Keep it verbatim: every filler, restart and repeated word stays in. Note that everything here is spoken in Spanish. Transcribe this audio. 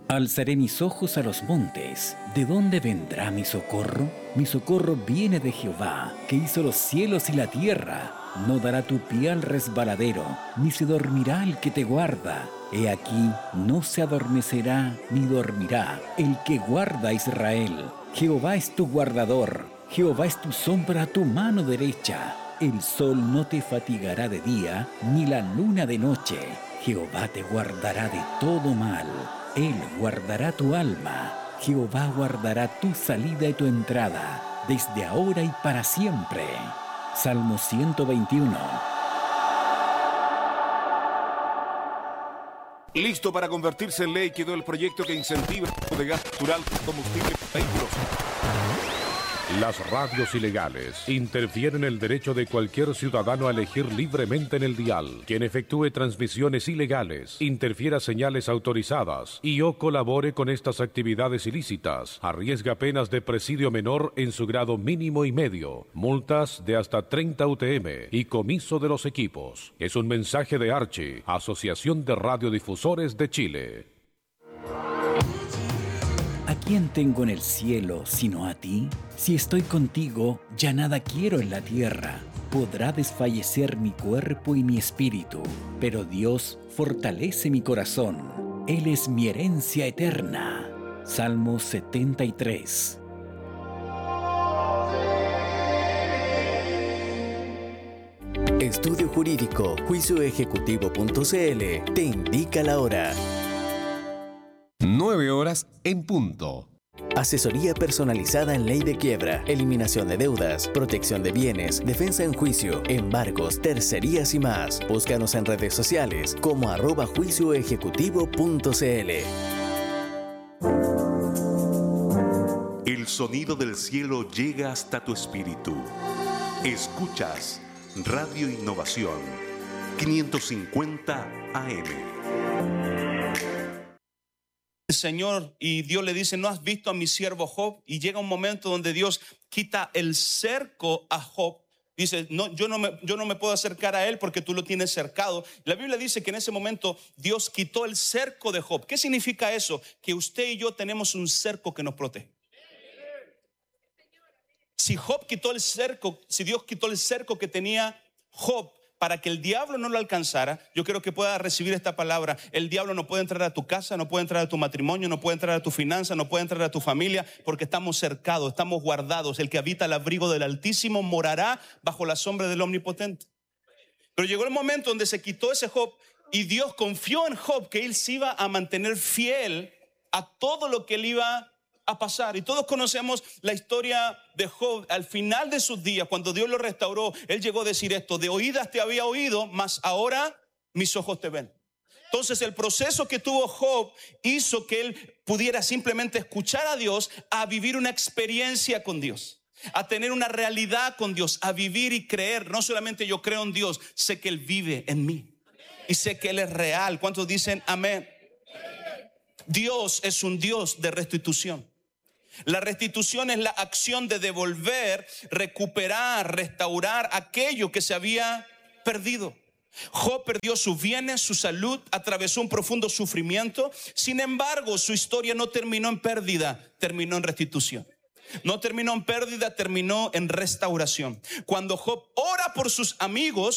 Alzaré mis ojos a los montes. ¿De dónde vendrá mi socorro? Mi socorro viene de Jehová, que hizo los cielos y la tierra. No dará tu pie al resbaladero, ni se dormirá el que te guarda. He aquí, no se adormecerá ni dormirá el que guarda a Israel. Jehová es tu guardador, Jehová es tu sombra a tu mano derecha. El sol no te fatigará de día, ni la luna de noche. Jehová te guardará de todo mal. Él guardará tu alma. Jehová guardará tu salida y tu entrada, desde ahora y para siempre. Salmo ciento veintiuno. Listo para convertirse en ley quedó el proyecto que incentiva el uso de gas natural como combustible para vehículos. Las radios ilegales interfieren en el derecho de cualquier ciudadano a elegir libremente en el dial. Quien efectúe transmisiones ilegales, interfiera señales autorizadas y o colabore con estas actividades ilícitas, arriesga penas de presidio menor en su grado mínimo y medio, multas de hasta treinta U T M y comiso de los equipos. Es un mensaje de Archi, Asociación de Radiodifusores de Chile. ¿A quién tengo en el cielo sino a ti? Si estoy contigo, ya nada quiero en la tierra. Podrá desfallecer mi cuerpo y mi espíritu, pero Dios fortalece mi corazón. Él es mi herencia eterna. Salmo setenta y tres. Estudio Jurídico, juicio ejecutivo punto c l te indica la hora. nueve horas en punto. Asesoría personalizada en ley de quiebra, eliminación de deudas, protección de bienes, defensa en juicio, embargos, tercerías y más. Búscanos en redes sociales como arroba juicio ejecutivo punto c l. El sonido del cielo llega hasta tu espíritu. Escuchas Radio Innovación quinientos cincuenta A M. El Señor y Dios le dice: ¿no has visto a mi siervo Job? Y llega un momento donde Dios quita el cerco a Job. Dice: no, yo, no me, yo no me puedo acercar a él porque tú lo tienes cercado. La Biblia dice que en ese momento Dios quitó el cerco de Job. ¿Qué significa eso? Que usted y yo tenemos un cerco que nos protege. Si Job quitó el cerco, si Dios quitó el cerco que tenía Job para que el diablo no lo alcanzara, yo quiero que pueda recibir esta palabra. El diablo no puede entrar a tu casa, no puede entrar a tu matrimonio, no puede entrar a tu finanza, no puede entrar a tu familia, porque estamos cercados, estamos guardados. El que habita al abrigo del Altísimo morará bajo la sombra del Omnipotente. Pero llegó el momento donde se quitó ese Job y Dios confió en Job que él se iba a mantener fiel a todo lo que él iba a pasar. Y todos conocemos la historia de Job. Al final de sus días, cuando Dios lo restauró, él llegó a decir esto: de oídas te había oído, mas ahora mis ojos te ven. Entonces el proceso que tuvo Job hizo que él pudiera simplemente escuchar a Dios, a vivir una experiencia con Dios, a tener una realidad con Dios, a vivir y creer. No solamente yo creo en Dios, sé que Él vive en mí y sé que Él es real. ¿Cuántos dicen amén? Dios es un Dios de restitución. La restitución es la acción de devolver, recuperar, restaurar aquello que se había perdido. Job perdió sus bienes, su salud, atravesó un profundo sufrimiento. Sin embargo, su historia no terminó en pérdida, terminó en restitución. No terminó en pérdida, terminó en restauración. Cuando Job ora por sus amigos,